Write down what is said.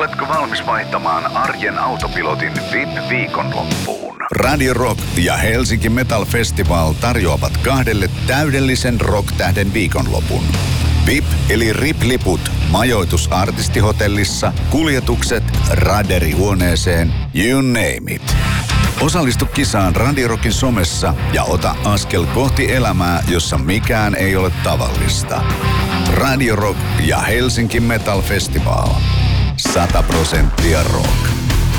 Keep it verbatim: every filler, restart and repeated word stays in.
Oletko valmis vaihtamaan arjen autopilotin V I P-viikonloppuun? Radio Rock ja Helsinki Metal Festival tarjoavat kahdelle täydellisen rock-tähden viikonlopun. V I P eli R I P-liput majoitus artistihotellissa, kuljetukset raderihuoneeseen, you name it. Osallistu kisaan Radio Rockin somessa ja ota askel kohti elämää, jossa mikään ei ole tavallista. Radio Rock ja Helsinki Metal Festival. Sata prosenttia rock.